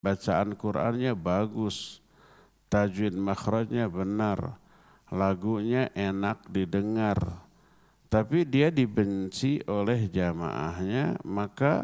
bacaan Qur'annya bagus, tajwid makhrajnya benar, lagunya enak didengar, tapi dia dibenci oleh jamaahnya, maka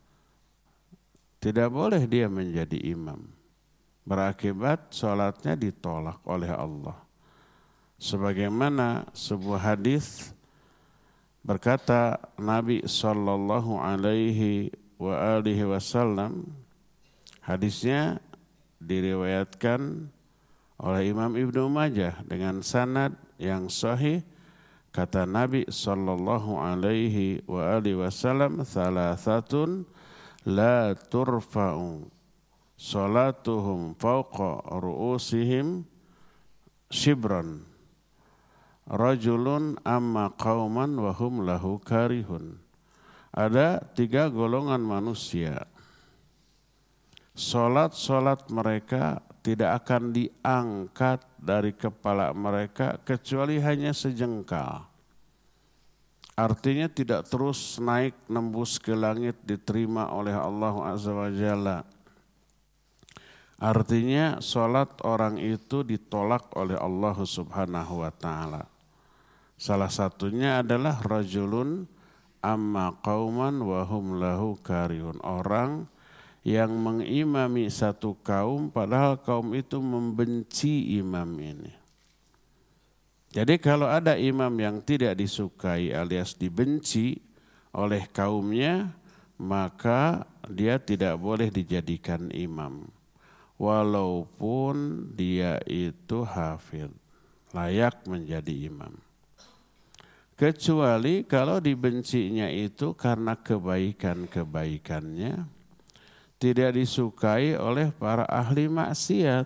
tidak boleh dia menjadi imam. Berakibat sholatnya ditolak oleh Allah. Sebagaimana sebuah hadis berkata Nabi sallallahu alaihi wa alihi wasallam, hadisnya diriwayatkan oleh Imam Ibnu Majah dengan sanad yang sahih. Kata Nabi sallallahu alaihi wa alihi wasallam, "Thalathatun la turfa'u salatuhum fawqa ru'usihim shibran. Rajulun amma qauman wa hum lahu karihun." Ada 3 golongan manusia. Salat mereka tidak akan diangkat dari kepala mereka kecuali hanya sejengkal. Artinya tidak terus naik nembus ke langit diterima oleh Allah Azza wa Jalla. Artinya salat orang itu ditolak oleh Allah Subhanahu wa taala. Salah satunya adalah rajulun amma qauman wa hum lahu karihun. Orang yang mengimami satu kaum padahal kaum itu membenci imam ini. Jadi kalau ada imam yang tidak disukai alias dibenci oleh kaumnya, maka dia tidak boleh dijadikan imam. Walaupun dia itu hafidh, layak menjadi imam. Kecuali kalau dibencinya itu karena kebaikan-kebaikannya, tidak disukai oleh para ahli maksiat,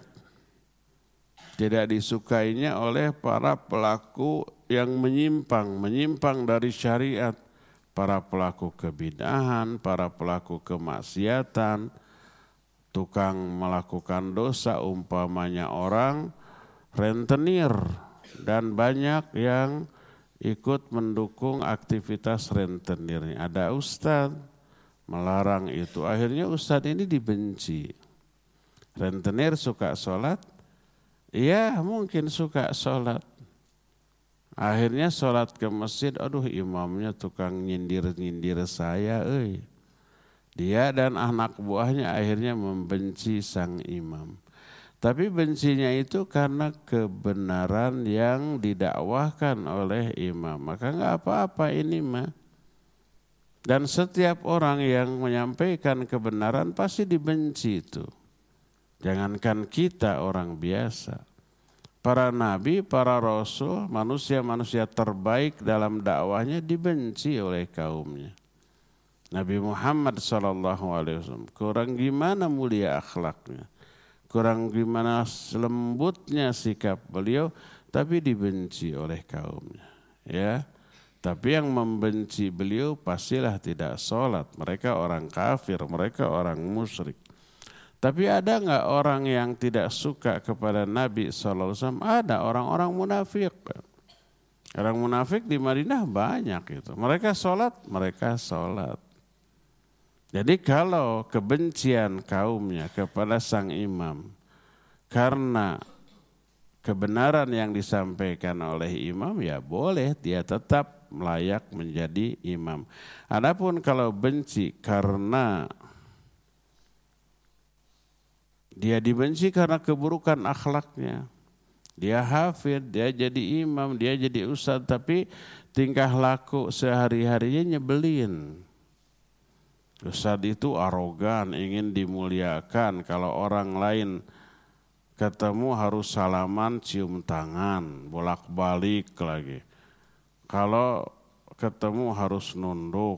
tidak disukainya oleh para pelaku yang menyimpang dari syariat, para pelaku kebid'ahan, para pelaku kemaksiatan, tukang melakukan dosa, umpamanya orang rentenir, dan banyak yang ikut mendukung aktivitas rentenirnya. Ada ustadz melarang itu, akhirnya ustadz ini dibenci. Rentenir suka sholat, iya mungkin suka sholat. Akhirnya sholat ke masjid, aduh imamnya tukang nyindir saya. Dia dan anak buahnya akhirnya membenci sang imam. Tapi bencinya itu karena kebenaran yang didakwahkan oleh imam. Maka enggak apa-apa ini mah. Dan setiap orang yang menyampaikan kebenaran pasti dibenci itu. Jangankan kita orang biasa. Para nabi, para rasul, manusia-manusia terbaik dalam dakwahnya dibenci oleh kaumnya. Nabi Muhammad SAW kurang gimana mulia akhlaknya, kurang gimana lembutnya sikap beliau, tapi dibenci oleh kaumnya. Ya, tapi yang membenci beliau pastilah tidak sholat. Mereka orang kafir, mereka orang musyrik. Tapi ada enggak orang yang tidak suka kepada Nabi SAW? Ada orang-orang munafik. Orang munafik di Madinah banyak itu. Mereka sholat. Jadi kalau kebencian kaumnya kepada sang imam karena kebenaran yang disampaikan oleh imam, ya boleh dia tetap layak menjadi imam. Adapun kalau benci karena dia dibenci karena keburukan akhlaknya, dia hafidh, dia jadi imam, dia jadi ustadz, tapi tingkah laku sehari-harinya nyebelin. Ustadz itu arogan, ingin dimuliakan. Kalau orang lain ketemu harus salaman, cium tangan, bolak-balik lagi. Kalau ketemu harus nunduk.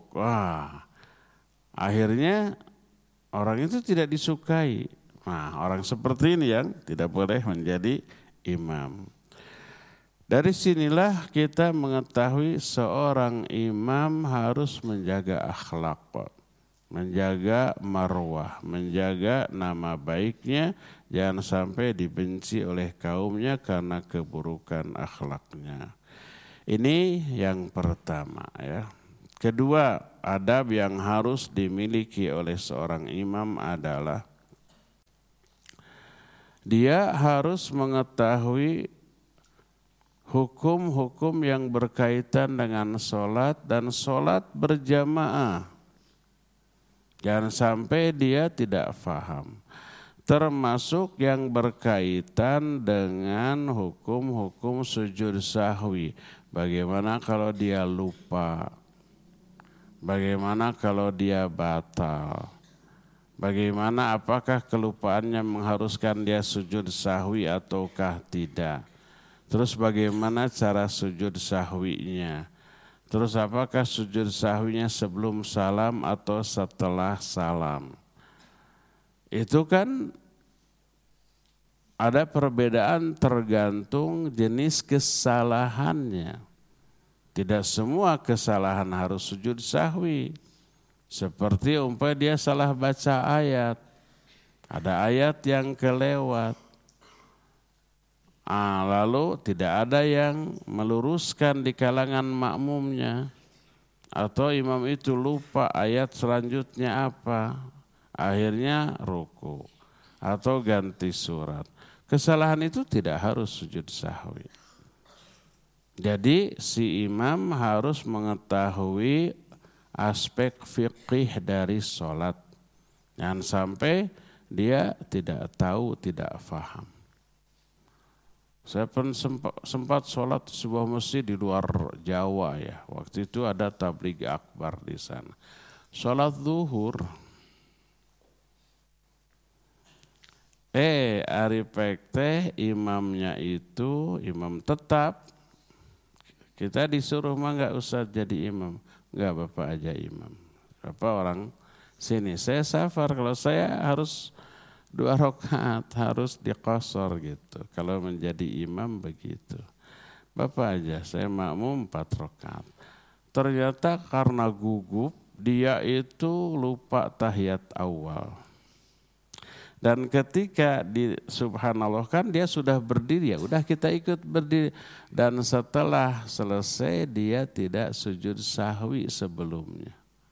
Akhirnya orang itu tidak disukai. Nah, orang seperti ini yang tidak boleh menjadi imam. Dari sinilah kita mengetahui seorang imam harus menjaga akhlak, menjaga marwah, menjaga nama baiknya, jangan sampai dibenci oleh kaumnya karena keburukan akhlaknya. Ini yang pertama ya. Kedua, adab yang harus dimiliki oleh seorang imam adalah Dia harus mengetahui hukum-hukum yang berkaitan dengan sholat dan sholat berjamaah. Jangan sampai dia tidak faham. Termasuk yang berkaitan dengan hukum-hukum sujud sahwi. Bagaimana kalau dia lupa? Bagaimana kalau dia batal? Bagaimana apakah kelupaannya mengharuskan dia sujud sahwi ataukah tidak? Terus bagaimana cara sujud sahwinya? Terus apakah sujud sahwinya sebelum salam atau setelah salam? Itu kan ada perbedaan tergantung jenis kesalahannya. Tidak semua kesalahan harus sujud sahwi. Seperti umpamanya dia salah baca ayat. Ada ayat yang kelewat. Lalu tidak ada yang meluruskan di kalangan makmumnya. Atau imam itu lupa ayat selanjutnya apa. Akhirnya ruku. Atau ganti surat. Kesalahan itu tidak harus sujud sahwi. Jadi si imam harus mengetahui aspek fikih dari sholat. Jangan sampai dia tidak tahu, tidak faham. Saya pun sempat sholat sebuah masjid di luar Jawa ya. Waktu itu ada tabligh akbar di sana. Sholat zuhur. Arifek teh imamnya itu imam tetap. Kita disuruh mah nggak usah jadi imam. Enggak, Bapak aja imam. Bapak orang sini, saya safar, kalau saya harus 2 rakaat, harus diqashar gitu. Kalau menjadi imam begitu. Bapak aja, saya makmum 4 rakaat. Ternyata karena gugup, dia itu lupa tahiyat awal. Dan ketika di subhanallah kan dia sudah berdiri, ya udah kita ikut berdiri. Dan setelah selesai dia tidak sujud sahwi sebelumnya.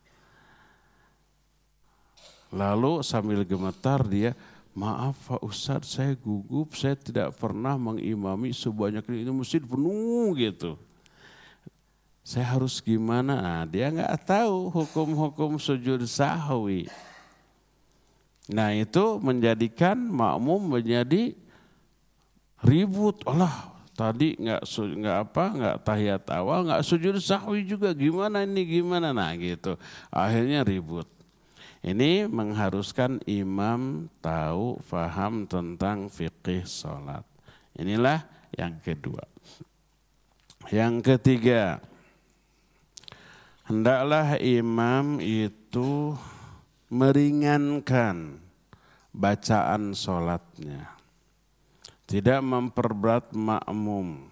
Lalu sambil gemetar dia, maaf Pak Ustadz saya gugup, saya tidak pernah mengimami sebanyak ini masjid penuh gitu. Saya harus gimana? Nah, dia nggak tahu hukum-hukum sujud sahwi. Nah itu menjadikan makmum menjadi ribut. Allah tadi nggak tahiyat awal, nggak sujud sahwi juga, gimana ini gimana? Nah gitu, akhirnya ribut. Ini mengharuskan imam tahu, faham tentang fikih sholat. Inilah yang kedua. Yang ketiga, hendaklah imam itu meringankan bacaan sholatnya, tidak memperberat makmum.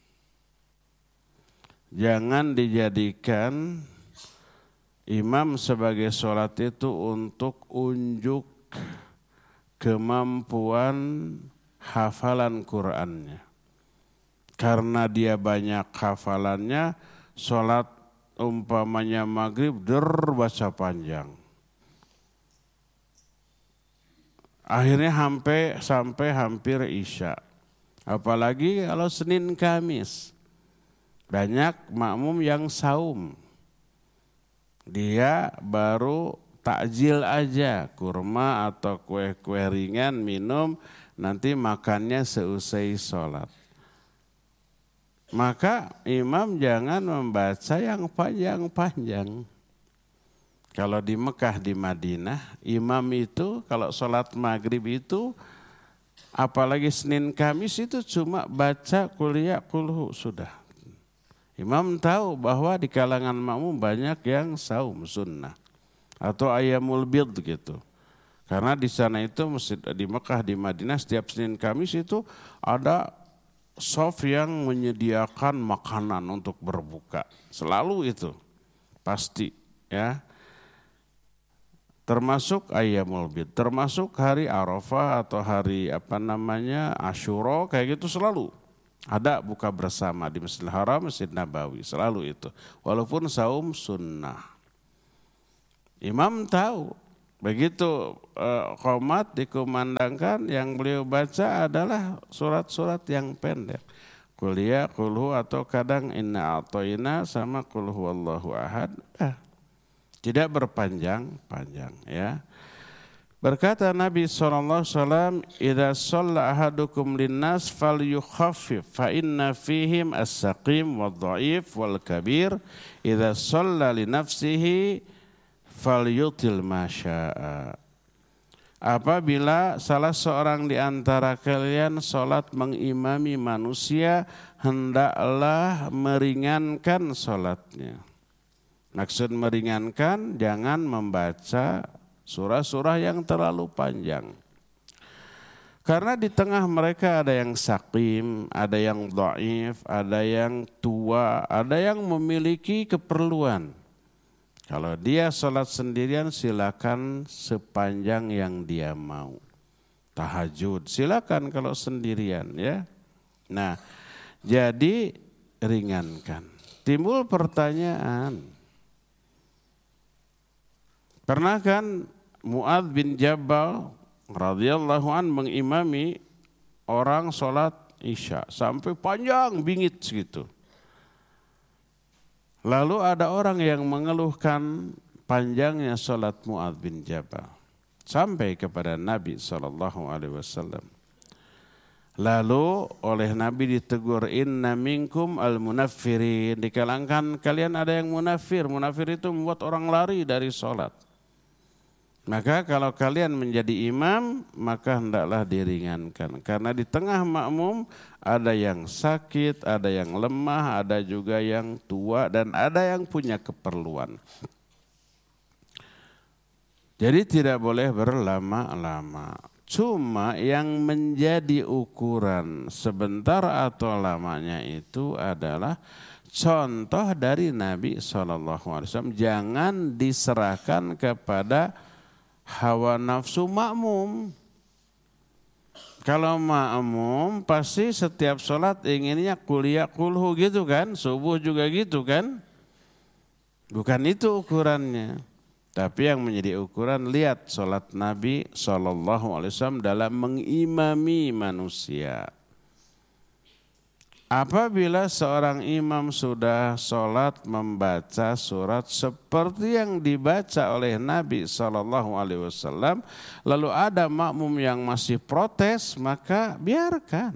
Jangan dijadikan imam sebagai sholat itu untuk unjuk kemampuan hafalan Qur'annya. Karena dia banyak hafalannya, sholat umpamanya maghrib baca panjang. Akhirnya sampai hampir isya. Apalagi kalau Senin Kamis. Banyak makmum yang saum. Dia baru takjil aja, kurma atau kue-kue ringan, minum, nanti makannya seusai sholat. Maka imam jangan membaca yang panjang-panjang. Kalau di Mekah, di Madinah, imam itu kalau sholat maghrib itu, apalagi Senin Kamis itu cuma baca kuliah kulhu sudah. Imam tahu bahwa di kalangan makmum banyak yang saum sunnah atau ayyamul bid gitu. Karena di sana itu di Mekah, di Madinah setiap Senin Kamis itu ada shaf yang menyediakan makanan untuk berbuka. Selalu itu, pasti ya. Termasuk ayyamul bid, termasuk hari Arafah atau hari Asyura, kayak gitu selalu ada buka bersama di Masjidil Haram, Masjid Nabawi, selalu itu. Walaupun saum sunnah. Imam tahu Begitu qomat dikumandangkan, yang beliau baca adalah surat-surat yang pendek. Qul ya, qul hu, atau kadang inna a'toina sama qul huwallahu ahad. Tidak berpanjang-panjang ya. Berkata Nabi SAW, "Idza shalla ahadukum linnas falyukhaffif fa inna fihim as-saqim wad-dha'if wal kabir. Idza shalla li nafsihi falyutil ma syaa." Apabila salah seorang di antara kalian salat mengimami manusia, hendaklah meringankan salatnya. Maksud meringankan, jangan membaca surah-surah yang terlalu panjang. Karena di tengah mereka ada yang sakim, ada yang dhaif, ada yang tua, ada yang memiliki keperluan. Kalau dia sholat sendirian silakan sepanjang yang dia mau. Tahajud silakan kalau sendirian ya. Nah, jadi ringankan. Timbul pertanyaan, pernah kan Mu'adz bin Jabal radhiyallahu an mengimami orang sholat isya sampai panjang bingit segitu. Lalu ada orang yang mengeluhkan panjangnya sholat Mu'adz bin Jabal sampai kepada Nabi SAW. Lalu oleh Nabi ditegur, inna minkum al-munaffirin, di kalangan kalian ada yang munafir. Munafir itu membuat orang lari dari sholat. Maka kalau kalian menjadi imam, maka hendaklah diringankan. Karena di tengah makmum ada yang sakit, ada yang lemah, ada juga yang tua, dan ada yang punya keperluan. Jadi tidak boleh berlama-lama. Cuma yang menjadi ukuran sebentar atau lamanya itu adalah contoh dari Nabi SAW. Jangan diserahkan kepada hawa nafsu makmum. Kalau makmum pasti setiap sholat inginnya kuliah kulhu gitu kan, subuh juga gitu kan. Bukan itu ukurannya. Tapi yang menjadi ukuran, lihat sholat Nabi SAW dalam mengimami manusia. Apabila seorang imam sudah sholat membaca surat seperti yang dibaca oleh Nabi SAW, lalu ada makmum yang masih protes, maka biarkan.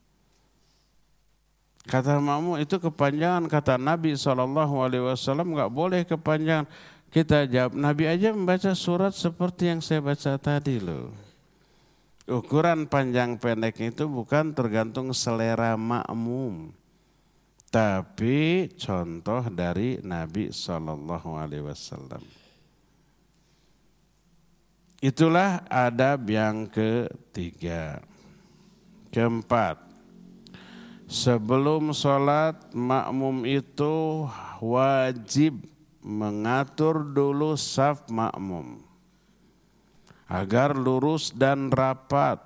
Kata makmum itu kepanjangan, kata Nabi SAW nggak boleh kepanjangan. Kita jawab, Nabi aja membaca surat seperti yang saya baca tadi loh. Ukuran panjang pendek itu bukan tergantung selera makmum, tapi contoh dari Nabi SAW. Itulah adab yang ketiga. Keempat, sebelum sholat makmum itu wajib mengatur dulu saf makmum agar lurus dan rapat.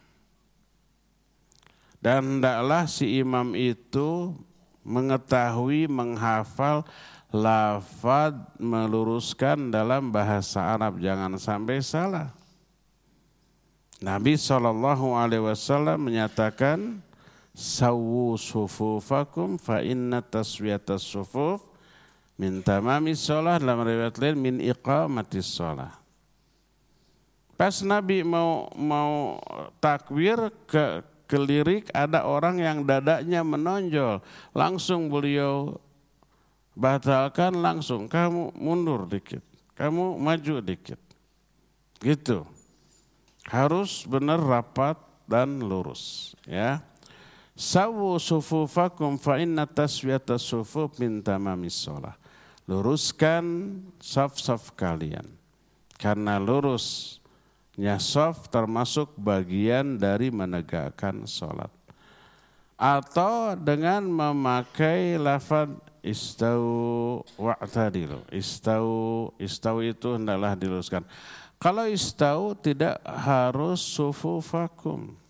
Dan hendaklah si imam itu mengetahui, menghafal lafaz meluruskan dalam bahasa Arab, jangan sampai salah. Nabi SAW menyatakan, sawu sufufakum fa inna taswiyatas sufuf min tamamis sholah, dalam riwayat lain min iqamatis sholah. Pas Nabi mau takbir ke lirik, ada orang yang dadanya menonjol. Langsung beliau batalkan, langsung kamu mundur dikit, kamu maju dikit. Gitu. Harus benar rapat dan lurus, ya. Sawu sufufakum fa inna taswiyatas sufuf min tamamis shalah. Luruskan saf-saf kalian. Karena lurus saf termasuk bagian dari menegakkan sholat. Atau dengan memakai lafaz istau wa'tadilu. Istau itu hendaklah diluruskan. Kalau istau tidak harus sufufakum.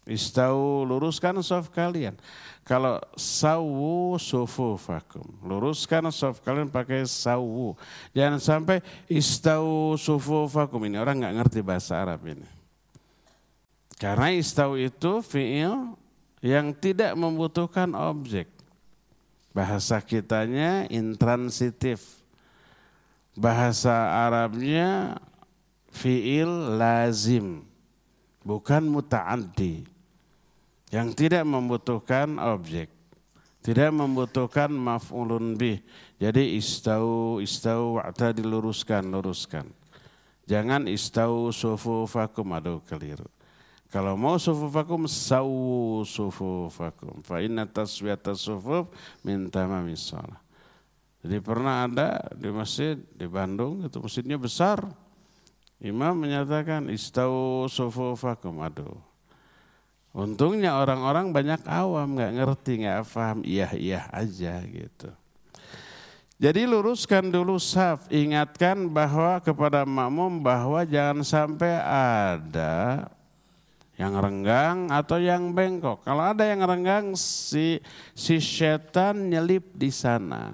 Istau, luruskan shaf kalian. Kalau sawu sufufakum, luruskan shaf kalian pakai sawu. Jangan sampai istau sufufakum, ini orang nggak ngerti bahasa Arab ini. Karena istau itu fi'il yang tidak membutuhkan objek. Bahasa kitanya intransitif. Bahasa Arabnya fi'il lazim, bukan muta'addi. Yang tidak membutuhkan objek, tidak membutuhkan maf'ulun bih. Jadi istau wa'ta diluruskan. Jangan istau sufufakum, aduh keliru. Kalau mau sufufakum, sawu sufufakum. Fa inna taswiyata sufuf min tamamis shalah. Jadi pernah ada di masjid di Bandung, itu masjidnya besar. Imam menyatakan istau sufufakum, aduh. Untungnya orang-orang banyak awam, nggak ngerti, nggak paham, iya aja gitu. Jadi luruskan dulu shaf, ingatkan bahwa kepada makmum bahwa jangan sampai ada yang renggang atau yang bengkok. Kalau ada yang renggang, si setan nyelip di sana.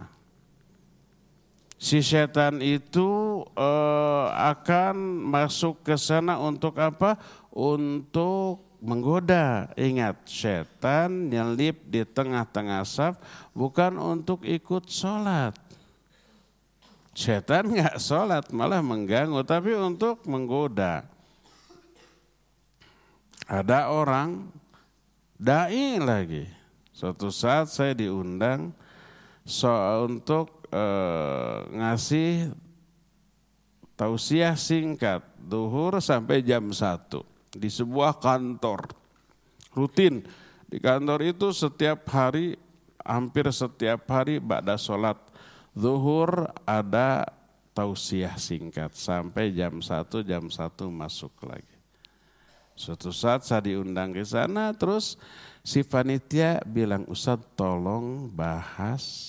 Si setan itu akan masuk ke sana untuk apa? Untuk menggoda. Ingat, setan nyelip di tengah-tengah shaf bukan untuk ikut sholat. Setan nggak sholat, malah mengganggu, tapi untuk menggoda. Ada orang dai lagi. Suatu saat saya diundang untuk ngasih tausiah singkat duhur sampai jam 1 di sebuah kantor rutin. Di kantor itu setiap hari, hampir setiap hari ba'da sholat zuhur ada tausiah singkat sampai jam 1 masuk lagi. Suatu saat saya diundang ke sana, terus si panitia bilang, Ustadz tolong bahas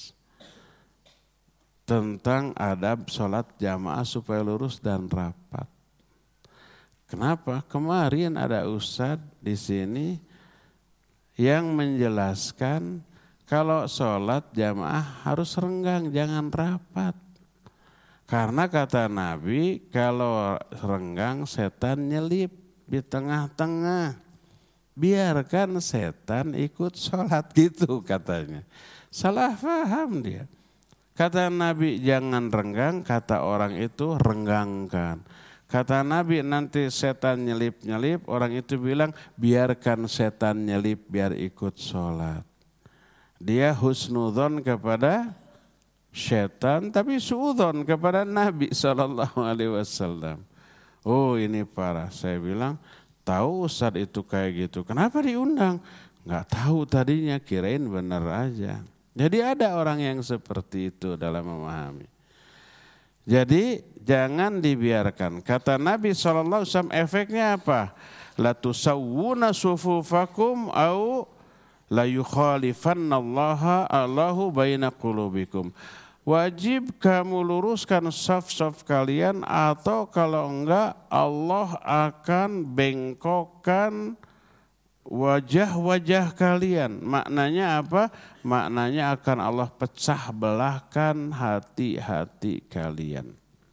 tentang adab sholat jamaah supaya lurus dan rapat. Kenapa? Kemarin ada ustadz di sini yang menjelaskan kalau sholat jamaah harus renggang, jangan rapat. Karena kata Nabi, kalau renggang setan nyelip di tengah-tengah. Biarkan setan ikut sholat, gitu katanya. Salah paham dia. Kata Nabi jangan renggang, kata orang itu renggangkan. Kata Nabi nanti setan nyelip-nyelip, orang itu bilang biarkan setan nyelip biar ikut sholat. Dia husnudzon kepada setan tapi suudzon kepada Nabi SAW. Oh ini parah, saya bilang tahu Ustadz itu kayak gitu, kenapa diundang? Nggak tahu tadinya, kirain benar aja. Jadi ada orang yang seperti itu dalam memahami. Jadi jangan dibiarkan. Kata Nabi SAW, efeknya apa? La tusawwuna sufufakum au la yukhalifannallaha Allahu baina qulubikum. Wajib kamu luruskan shaf-shaf kalian, atau kalau enggak Allah akan bengkokkan wajah-wajah kalian. Maknanya apa? Maknanya akan Allah pecah belahkan hati-hati kalian.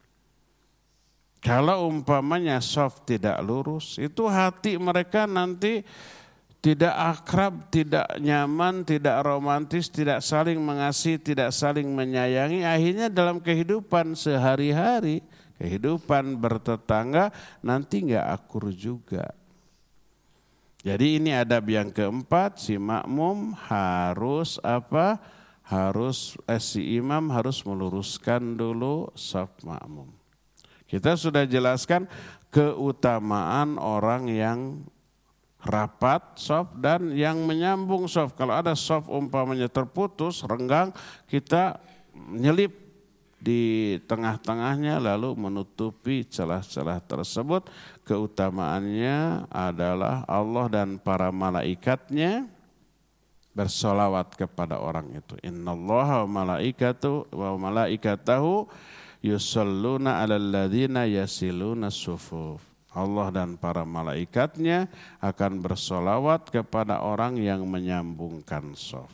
Kalau umpamanya shaf tidak lurus, itu hati mereka nanti tidak akrab, tidak nyaman, tidak romantis, tidak saling mengasihi, tidak saling menyayangi. Akhirnya dalam kehidupan sehari-hari, kehidupan bertetangga nanti enggak akur juga. Jadi ini adab yang keempat, si makmum harus apa? Si imam harus meluruskan dulu shaf makmum. Kita sudah jelaskan keutamaan orang yang rapat shaf dan yang menyambung shaf. Kalau ada shaf umpamanya terputus, renggang, kita nyelip di tengah-tengahnya lalu menutupi celah-celah tersebut. Keutamaannya adalah Allah dan para malaikatnya bersolawat kepada orang itu. Innallaha wa malaikatahu yusalluna 'alal ladzina yasiluna sufuf. Allah dan para malaikatnya akan bersolawat kepada orang yang menyambungkan shaf.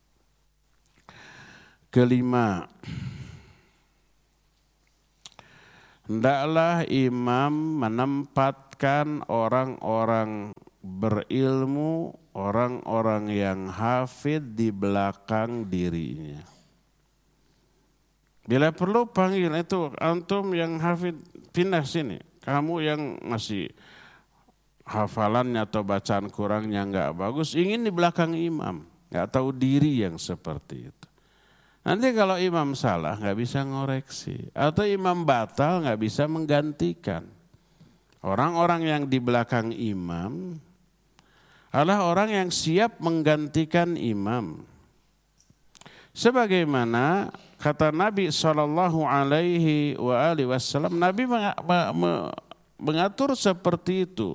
Kelima, hendaklah imam menempatkan orang-orang berilmu, orang-orang yang hafid di belakang dirinya. Bila perlu panggil itu antum yang hafid pindah sini. Kamu yang masih hafalannya atau bacaan kurangnya enggak bagus, ingin di belakang imam, enggak tahu diri yang seperti itu. Nanti kalau imam salah enggak bisa ngoreksi, atau imam batal enggak bisa menggantikan. Orang-orang yang di belakang imam adalah orang yang siap menggantikan imam. Sebagaimana kata Nabi SAW, Nabi mengatur seperti itu.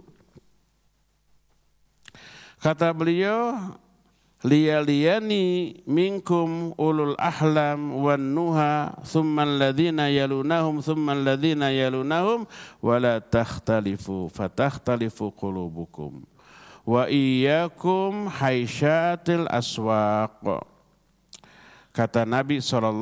Kata beliau, liyaliyani minkum ulul ahlam wan nuha thumma alladhina yalunahum thumma alladhina yalunahum wala takhtalifu fatakhtalifu qulubukum wa iyyakum haisyatil aswaq. Kata Nabi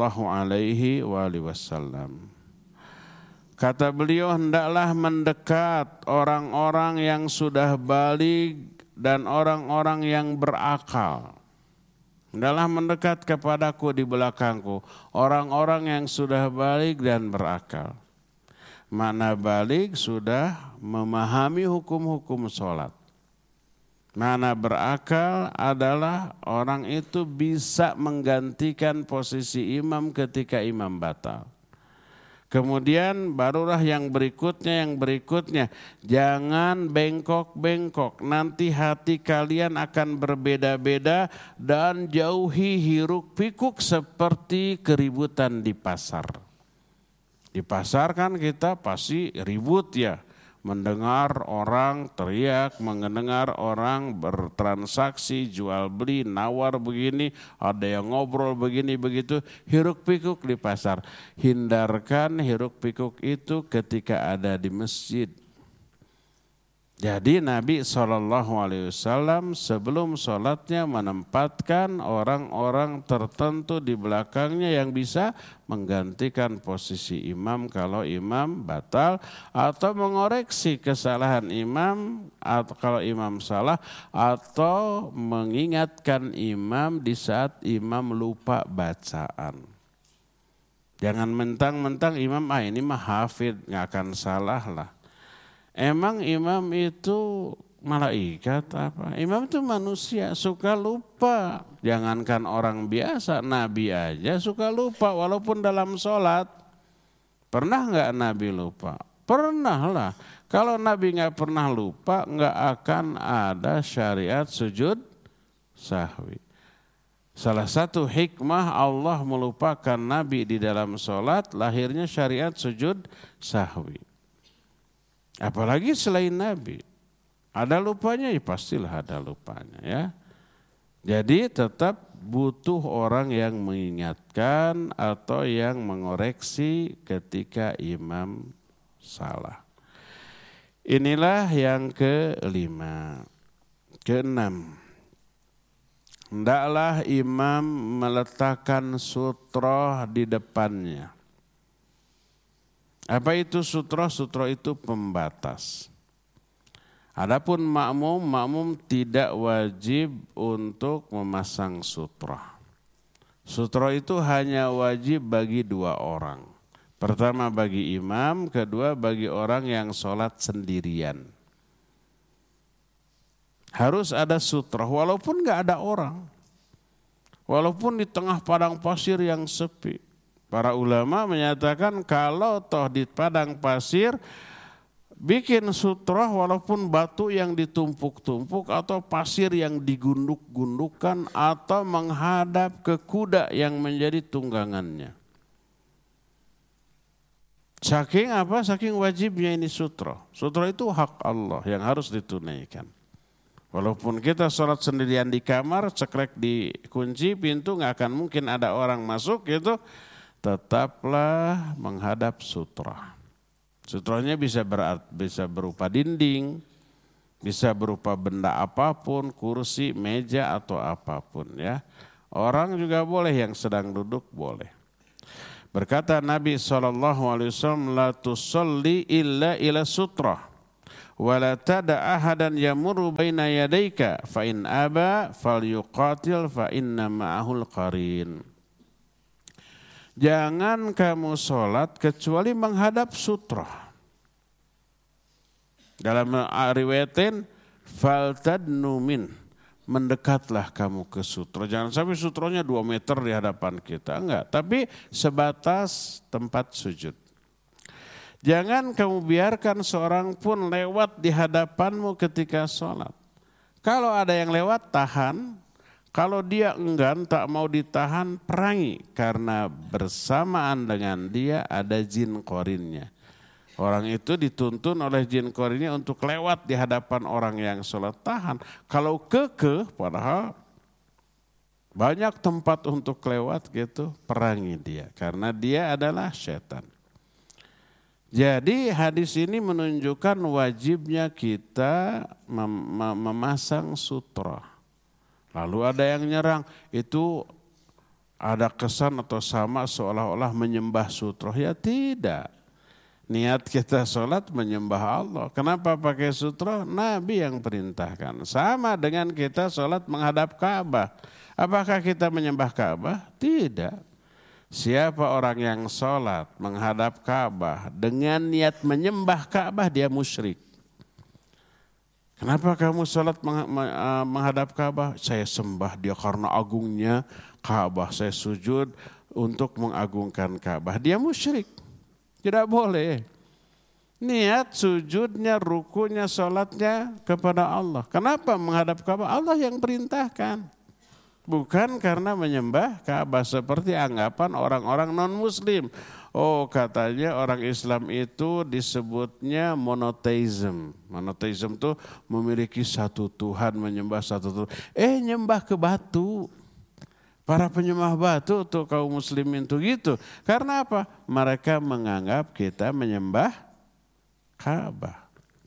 SAW, kata beliau, hendaklah mendekat orang-orang yang sudah baligh dan orang-orang yang berakal. Hendaklah mendekat kepadaku di belakangku orang-orang yang sudah baligh dan berakal. Makna baligh sudah memahami hukum-hukum sholat. Mana berakal adalah orang itu bisa menggantikan posisi imam ketika imam batal. Kemudian barulah yang berikutnya. Jangan bengkok-bengkok, nanti hati kalian akan berbeda-beda dan jauhi hiruk pikuk seperti keributan di pasar. Di pasar kan kita pasti ribut ya. Mendengar orang teriak, mendengar orang bertransaksi, jual beli, nawar begini, ada yang ngobrol begini begitu, hiruk pikuk di pasar. Hindarkan hiruk pikuk itu ketika ada di masjid. Jadi Nabi SAW sebelum sholatnya menempatkan orang-orang tertentu di belakangnya yang bisa menggantikan posisi imam kalau imam batal atau mengoreksi kesalahan imam atau kalau imam salah atau mengingatkan imam di saat imam lupa bacaan. Jangan mentang-mentang imam ini mah hafid nggak akan salah lah. Emang imam itu malaikat apa? Imam itu manusia, suka lupa. Jangankan orang biasa, Nabi aja suka lupa walaupun dalam sholat. Pernah nggak Nabi lupa? Pernah lah. Kalau Nabi nggak pernah lupa, nggak akan ada syariat sujud sahwi. Salah satu hikmah Allah melupakan Nabi di dalam sholat, lahirnya syariat sujud sahwi. Apalagi selain Nabi, ada lupanya ya pastilah ada lupanya ya. Jadi tetap butuh orang yang mengingatkan atau yang mengoreksi ketika imam salah. Inilah yang kelima. Keenam, hendaklah imam meletakkan sutroh di depannya. Apa itu sutroh? Sutroh itu pembatas. Adapun makmum tidak wajib untuk memasang sutroh. Sutroh itu hanya wajib bagi dua orang. Pertama bagi imam, kedua bagi orang yang sholat sendirian. Harus ada sutroh walaupun gak ada orang. Walaupun di tengah padang pasir yang sepi. Para ulama menyatakan kalau toh di padang pasir bikin sutroh walaupun batu yang ditumpuk-tumpuk atau pasir yang digunduk-gundukan atau menghadap ke kuda yang menjadi tunggangannya. Saking apa? Saking wajibnya ini sutroh. Sutroh itu hak Allah yang harus ditunaikan. Walaupun kita sholat sendirian di kamar, cekrek dikunci pintu, nggak akan mungkin ada orang masuk gitu. Tetaplah menghadap sutroh. Sutranya bisa berupa dinding, bisa berupa benda apapun, kursi, meja atau apapun ya. Orang juga boleh, yang sedang duduk boleh. Berkata Nabi SAW, la tusalli illa ila sutrah, wa la tada ahadan yamurru baina yadayka, fa in aba falyuqatil fa inna ma'ahul qarin. Jangan kamu sholat kecuali menghadap sutrah. Dalam riwayatin, faltadnu min, mendekatlah kamu ke sutra. Jangan sampai sutranya 2 meter di hadapan kita, enggak. Tapi sebatas tempat sujud. Jangan kamu biarkan seorang pun lewat di hadapanmu ketika sholat. Kalau ada yang lewat, tahan. Kalau dia enggan, tak mau ditahan, perangi. Karena bersamaan dengan dia ada jin qarinnya. Orang itu dituntun oleh jin qarinnya untuk lewat di hadapan orang yang sholat, tahan. Kalau kekeh, padahal banyak tempat untuk lewat gitu, perangi dia. Karena dia adalah setan. Jadi hadis ini menunjukkan wajibnya kita memasang sutra. Lalu ada yang nyerang, itu ada kesan atau sama seolah-olah menyembah sutra. Ya tidak. Niat kita sholat menyembah Allah. Kenapa pakai sutra? Nabi yang perintahkan. Sama dengan kita sholat menghadap Ka'bah. Apakah kita menyembah Ka'bah? Tidak. Siapa orang yang sholat menghadap Ka'bah dengan niat menyembah Ka'bah, dia musyrik. Kenapa kamu sholat menghadap Ka'bah? Saya sembah dia karena agungnya Ka'bah. Saya sujud untuk mengagungkan Ka'bah. Dia musyrik. Tidak boleh. Niat sujudnya, rukunya, sholatnya kepada Allah. Kenapa menghadap Ka'bah? Allah yang perintahkan. Bukan karena menyembah Ka'bah seperti anggapan orang-orang non-muslim. Oh, katanya orang Islam itu disebutnya monotheism. Monotheism itu memiliki satu Tuhan, menyembah satu Tuhan. Nyembah ke batu. Para penyembah batu tuh kaum muslimin tuh gitu. Karena apa? Mereka menganggap kita menyembah Ka'bah.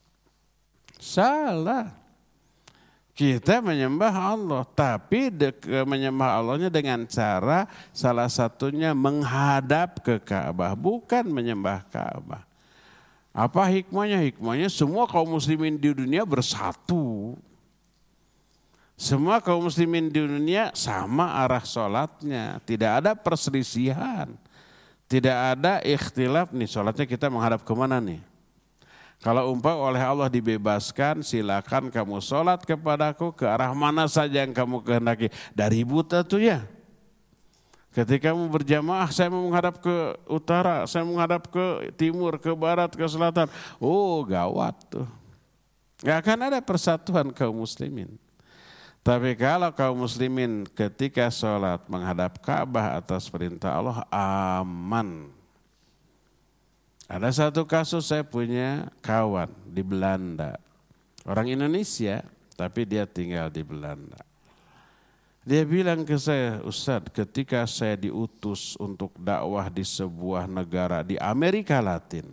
Salah. Kita menyembah Allah, tapi menyembah Allahnya dengan cara salah satunya menghadap ke Ka'bah, bukan menyembah Ka'bah. Apa hikmahnya? Hikmahnya semua kaum muslimin di dunia bersatu. Semua kaum muslimin di dunia sama arah sholatnya, tidak ada perselisihan, tidak ada ikhtilaf nih sholatnya kita menghadap kemana nih. Kalau oleh Allah dibebaskan, silakan kamu sholat kepadaku ke arah mana saja yang kamu kehendaki. Dari buta tuh ya. Ketika kamu berjamaah, saya mau menghadap ke utara, saya mau menghadap ke timur, ke barat, ke selatan. Oh, gawat tuh. Gak akan ada persatuan kaum muslimin. Tapi kalau kaum muslimin ketika sholat menghadap Ka'bah atas perintah Allah, aman. Ada satu kasus, saya punya kawan di Belanda. Orang Indonesia, tapi dia tinggal di Belanda. Dia bilang ke saya, Ustadz, ketika saya diutus untuk dakwah di sebuah negara di Amerika Latin.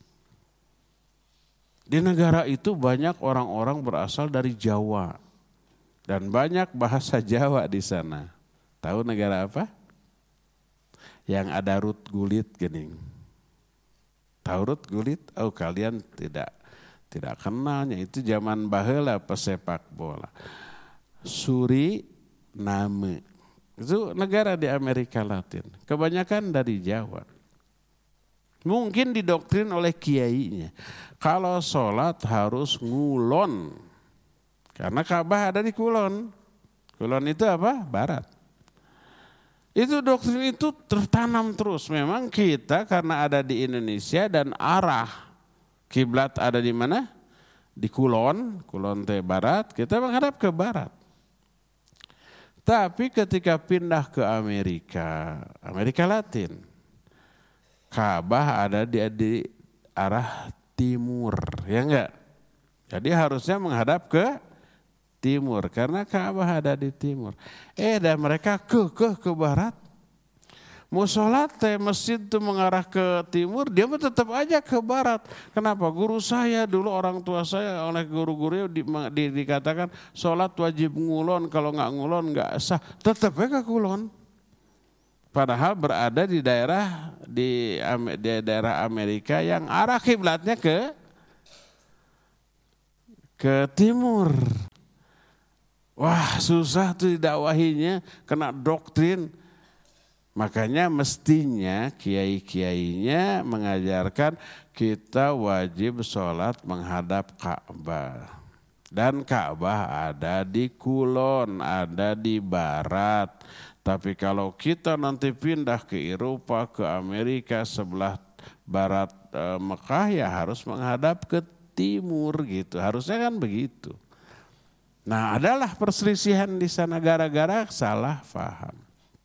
Di negara itu banyak orang-orang berasal dari Jawa. Dan banyak bahasa Jawa di sana. Tahu negara apa? Yang ada rut gulit gening. Tahu rut gulit? Oh, kalian tidak kenalnya. Itu zaman baheula pesepak bola. Suriname. Itu negara di Amerika Latin. Kebanyakan dari Jawa. Mungkin didoktrin oleh kiainya. Kalau sholat harus ngulon. Karena Ka'bah ada di Kulon. Kulon itu apa? Barat. Itu doktrin itu tertanam terus. Memang kita karena ada di Indonesia dan arah kiblat ada di mana? Di Kulon, Kulon teh barat, kita menghadap ke barat. Tapi ketika pindah ke Amerika Latin, Ka'bah ada di arah timur, ya enggak? Jadi harusnya menghadap ke timur karena Ka'bah ada di timur. Dan mereka ke barat. Mau sholat masjid itu mengarah ke timur, dia tetap aja ke barat. Kenapa? Guru saya dulu, orang tua saya oleh guru-guru dikatakan sholat wajib ngulon, kalau nggak ngulon nggak sah. Tetap aja ke kulon. Padahal berada di daerah Amerika yang arah kiblatnya ke timur. Wah, susah tuh didakwahinya, kena doktrin. Makanya mestinya kiai-kiainya mengajarkan kita wajib sholat menghadap Ka'bah. Dan Ka'bah ada di kulon, ada di barat. Tapi kalau kita nanti pindah ke Eropa, ke Amerika sebelah barat Mekah, ya harus menghadap ke timur gitu. Harusnya kan begitu. Nah, adalah perselisihan di sana gara-gara salah paham.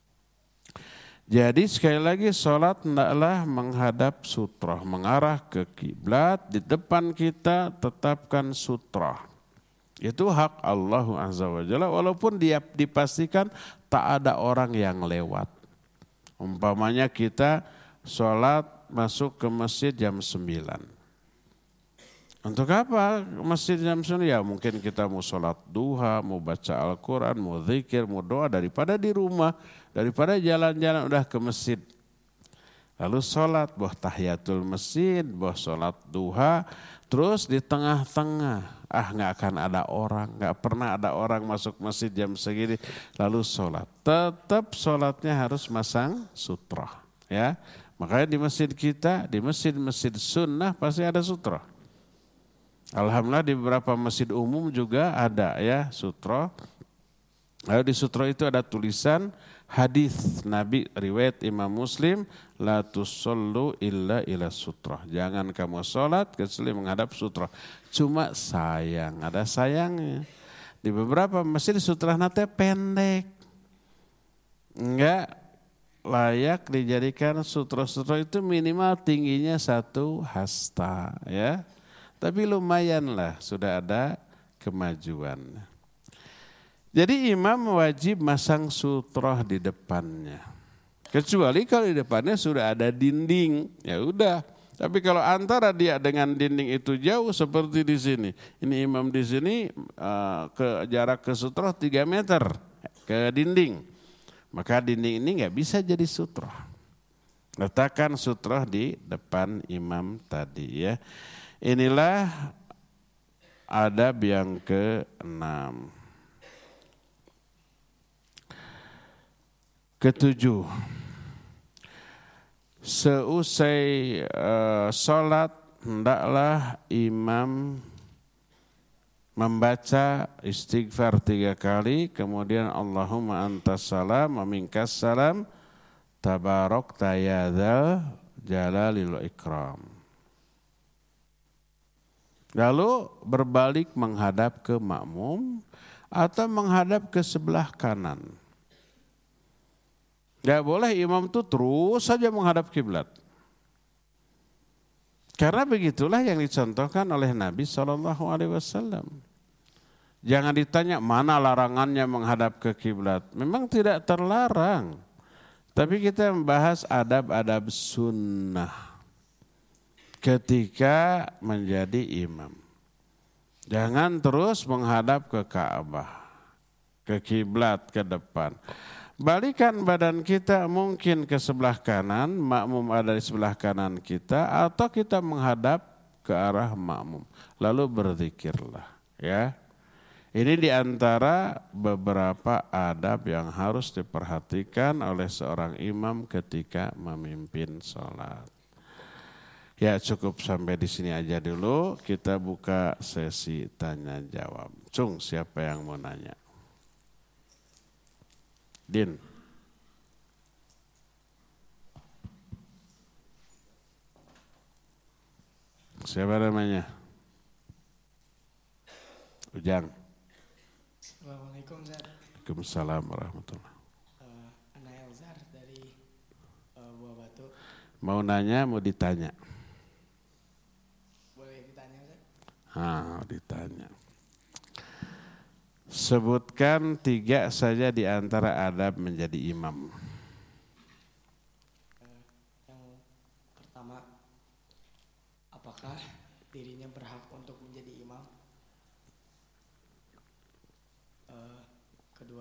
Jadi sekali lagi sholat hendaklah menghadap sutroh, mengarah ke kiblat, di depan kita tetapkan sutroh. Itu hak Allah Azza wa Jalla, walaupun dia dipastikan tak ada orang yang lewat. Umpamanya kita sholat masuk ke masjid jam 9. Untuk apa masjid jam 9? Ya mungkin kita mau sholat duha, mau baca Al-Quran, mau zikir, mau doa, daripada di rumah, daripada jalan-jalan udah ke masjid. Lalu sholat, boh tahiyatul masjid, boh sholat duha, terus di tengah-tengah, nggak akan ada orang, nggak pernah ada orang masuk masjid jam segini, lalu sholat. Tetap sholatnya harus masang sutroh. Ya. Makanya di masjid kita, di masjid-masjid sunnah pasti ada sutroh. Alhamdulillah di beberapa masjid umum juga ada ya sutroh. Lalu di sutroh itu ada tulisan hadis Nabi riwayat Imam Muslim, la tusallu illa ila sutroh. Jangan kamu sholat kecuali menghadap sutroh. Cuma sayang, ada sayangnya. Di beberapa masjid sutroh nate pendek. Enggak layak dijadikan sutroh-sutroh itu minimal tingginya 1 hasta ya. Tapi lumayan lah, sudah ada kemajuan. Jadi imam wajib masang sutroh di depannya. Kecuali kalau di depannya sudah ada dinding, ya udah. Tapi kalau antara dia dengan dinding itu jauh seperti di sini. Ini imam di sini jarak ke sutroh 3 meter ke dinding. Maka dinding ini nggak bisa jadi sutroh. Letakkan sutroh di depan imam tadi ya. Inilah adab yang ke-6. Ke-7, seusai sholat hendaklah imam membaca istighfar 3 kali, kemudian Allahumma antas salam wa minkas salam, tabarakta ya dzal jalali wal ikram. Lalu berbalik menghadap ke makmum atau menghadap ke sebelah kanan. Gak boleh imam itu terus saja menghadap kiblat. Karena begitulah yang dicontohkan oleh Nabi SAW. Jangan ditanya mana larangannya menghadap ke kiblat. Memang tidak terlarang. Tapi kita membahas adab-adab sunnah ketika menjadi imam. Jangan terus menghadap ke Ka'bah, ke kiblat, ke depan. Balikan badan kita mungkin ke sebelah kanan, makmum ada di sebelah kanan kita, atau kita menghadap ke arah makmum. Lalu berzikirlah. Ya. Ini diantara beberapa adab yang harus diperhatikan oleh seorang imam ketika memimpin sholat. Ya cukup sampai di sini aja dulu, kita buka sesi tanya jawab. Cung, siapa yang mau nanya? Din. Siapa namanya? Ujang. Assalamualaikum Ustaz. Waalaikumsalam warahmatullahi. Ana Elzar dari Buah Batu. Mau nanya, mau ditanya? Boleh ditanya Ustaz? Ditanya. Sebutkan 3 saja di antara adab menjadi imam.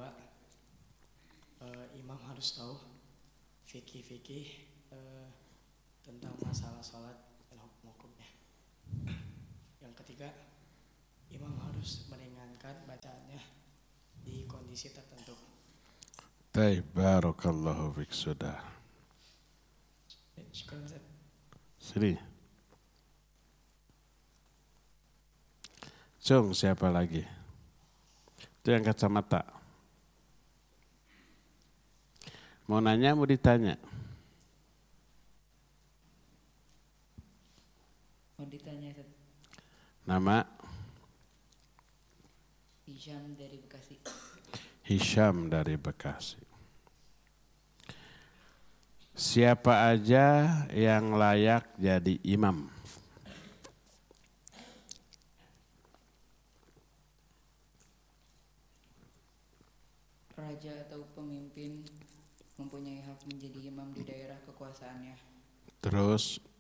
kedua, imam harus tahu fikih tentang masalah sholat dan hukum-hukumnya. Yang ketiga, imam harus meringankan bacaannya di kondisi tertentu. Baik, barakallahu fik sudah. Syukur Ustaz. Sini. Cung, siapa lagi? Itu yang kacamata. Mau nanya, mau ditanya? Mau ditanya Ustaz. Nama? Hisham dari Bekasi. Hisham dari Bekasi. Siapa aja yang layak jadi imam? Raja atau pemimpin mempunyai hak menjadi imam di daerah kekuasaannya. Terus